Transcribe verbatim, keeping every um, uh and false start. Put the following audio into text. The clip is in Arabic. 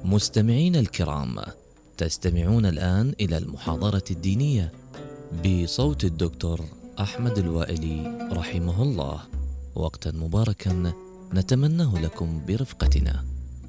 مستمعين الكرام، تستمعون الآن إلى المحاضرة الدينية بصوت الدكتور أحمد الوائلي رحمه الله. وقتا مباركا نتمناه لكم برفقتنا.